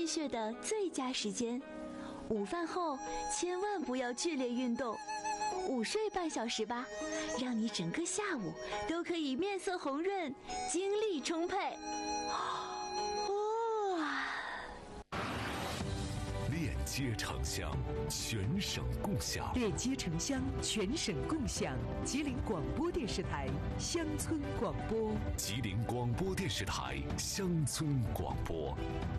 血的最佳时间。午饭后千万不要剧烈运动，午睡半小时吧，让你整个下午都可以面色红润，精力充沛。 链接城乡，全省共享。 链接城乡，全省共享。吉林广播电视台乡村广播。 吉林广播电视台乡村广播。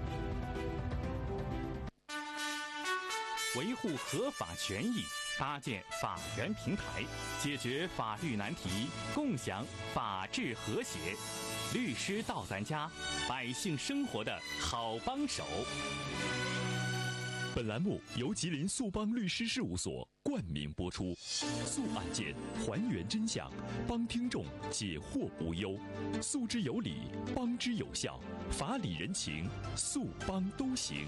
维护合法权益，搭建法源平台，解决法律难题，共享法治和谐。律师到咱家，百姓生活的好帮手。 本栏目由吉林速帮律师事务所冠名播出，速案件还原真相，帮听众解惑无忧，诉之有理，帮之有效，法理人情，速帮都行。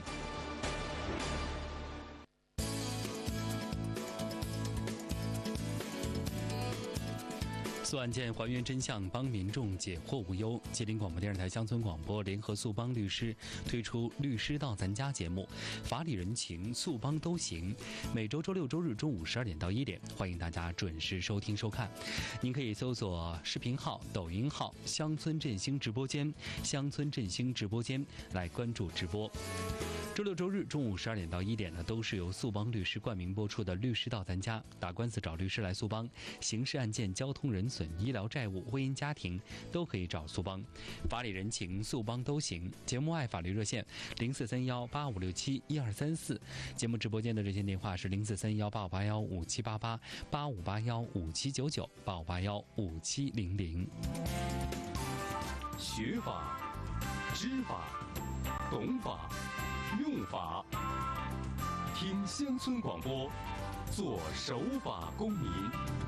速案件还原真相，帮民众解惑无忧。吉林广播电视台乡村广播联合速帮律师推出律师到咱家节目，法理人情，速帮都行。每周周六周日中午12点到1点，欢迎大家准时收听收看。您可以搜索视频号、抖音号乡村振兴直播间、乡村振兴直播间来关注直播。周六周日中午12点到1点呢，都是由速帮律师冠名播出的律师到咱家，打官司找律师来速帮，刑事案件、交通人损、医疗债务、婚姻家庭都可以找速帮，法理人情，速帮都行。节目外法律热线043185671234，节目直播间的热线电话是0431855815788581579985815700。 学法、知法、懂法、用法，听乡村广播，做守法公民。